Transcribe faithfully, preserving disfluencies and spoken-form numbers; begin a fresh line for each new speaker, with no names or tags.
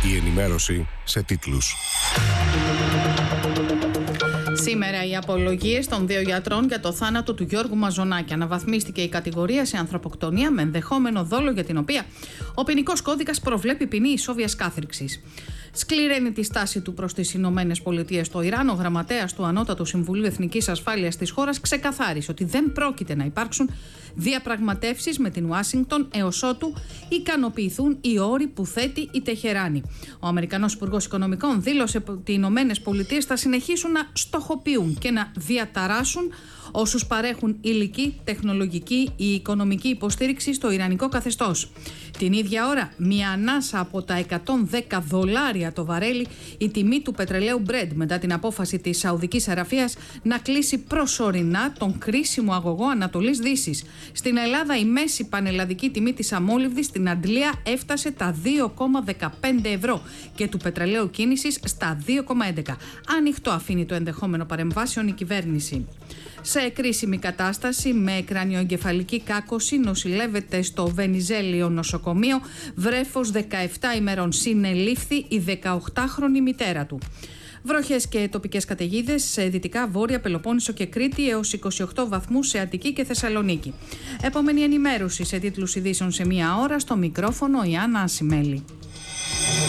Η ενημέρωση σε τίτλους.
Σήμερα οι απολογίες των δύο γιατρών για το θάνατο του Γιώργου Μαζονάκη. Αναβαθμίστηκε η κατηγορία σε ανθρωποκτονία με ενδεχόμενο δόλο, για την οποία ο ποινικός κώδικας προβλέπει ποινή ισόβιας κάθριξης. Σκληραίνει τη στάση του προς τις Ηνωμένες Πολιτείες στο Ιράν. Ο γραμματέας του Ανώτατου Συμβουλίου Εθνικής Ασφάλειας της χώρας ξεκαθάρισε ότι δεν πρόκειται να υπάρξουν διαπραγματεύσεις με την Ουάσιγκτον έως ότου ικανοποιηθούν οι όροι που θέτει η Τεχεράνη. Ο Αμερικανός Υπουργός Οικονομικών δήλωσε ότι οι Ηνωμένες Πολιτείες θα συνεχίσουν να στοχοποιούν και να διαταράσσουν όσους παρέχουν υλική, τεχνολογική ή οικονομική υποστήριξη στο ιρανικό καθεστώς. Την ίδια ώρα, μια ανάσα από τα εκατόν δέκα δολάρια το βαρέλι η τιμή του πετρελαίου Brent μετά την απόφαση της Σαουδικής Αραφίας να κλείσει προσωρινά τον κρίσιμο αγωγό Ανατολής Δύσης. Στην Ελλάδα, η μέση πανελλαδική τιμή της αμόλυβδης στην Αντλία έφτασε τα δύο κόμμα δεκαπέντε ευρώ και του πετρελαίου κίνησης στα δύο κόμμα έντεκα. Ανοιχτό αφήνει το ενδεχόμενο παρεμβάσεων η κυβέρνηση. Σε κρίσιμη κατάσταση με κρανιοεγκεφαλική κάκωση νοσηλεύεται στο Βενιζέλιο νοσοκομείο. Βρέφος δεκαεπτά ημερών. Συνελήφθη η δεκαοκτάχρονη μητέρα του. Βροχές και τοπικές καταιγίδες σε δυτικά Βόρεια Πελοπόννησο και Κρήτη έως είκοσι οκτώ βαθμούς σε Αττική και Θεσσαλονίκη. Επόμενη ενημέρωση σε τίτλους ειδήσεων σε μία ώρα. Στο μικρόφωνο η Άννα Ασημέλη.